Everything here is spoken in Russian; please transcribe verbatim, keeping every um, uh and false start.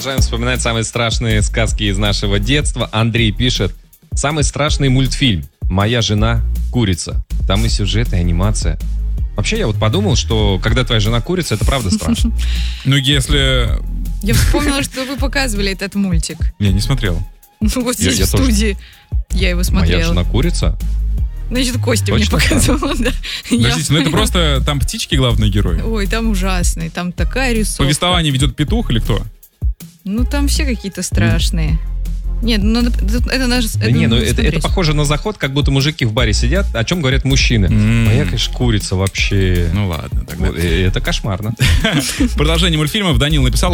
Продолжаем вспоминать самые страшные сказки из нашего детства. Андрей пишет: самый страшный мультфильм «Моя жена курица». Там и сюжет, и анимация. Вообще, я вот подумал, что когда твоя жена курица, это правда страшно. Ну, если... Я вспомнила, что вы показывали этот мультик. Я не смотрел. Ну, вот здесь Я- я в тоже. студии. Я его смотрела. Моя жена курица? Значит, Костя мне Точно показывала, да. Я- Подождите, ну это просто там птички главные герои? Ой, там ужасный, там такая рисовка. Повествование ведет петух или кто? Ну, там все какие-то страшные. Нет, ну это наш... Да не, ну это, это похоже на заход, как будто мужики в баре сидят, о чем говорят мужчины. М. Моя, конечно, курица вообще. Ну ладно, тогда. Вот, и это кошмарно. Продолжение мультфильмов Данил написал.